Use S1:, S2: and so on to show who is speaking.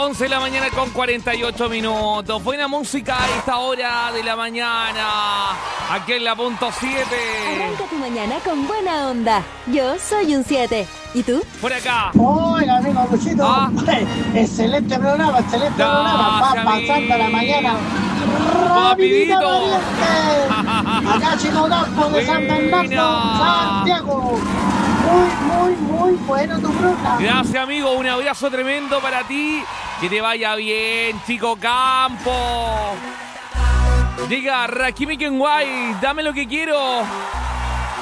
S1: 11 de la mañana con 48 minutos. Buena música a esta hora de la mañana. Aquí en la punto 7.
S2: Arranca tu mañana con buena onda. Yo soy un 7. ¿Y tú?
S1: Por acá.
S3: Hola, amigo Luchito. Excelente programa, Va pasando la mañana. Rapidito, pariente. Acá Chico Campo de San Bernardo, Santiago. Muy bueno tu programa.
S1: Gracias, amigo. Un abrazo tremendo para ti. Que te vaya bien, Chico Campo. Llega Rakimi Kenway. Dame lo que quiero.